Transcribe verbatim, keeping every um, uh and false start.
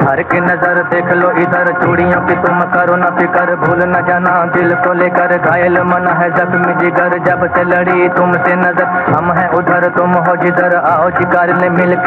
हर की नजर देख लो इधर, चूड़ियों की तुम करो न फिकर, भूल न जाना दिल को लेकर, घायल मन है जख्मी जिगर, जब से लड़ी तुमसे नजर, हम हैं उधर तुम हो जिधर, आओ जिगर ले मिल